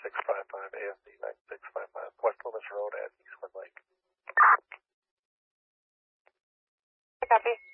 9655, ASD 9655, West Plymouth Road at Eastwood Lake. Copy.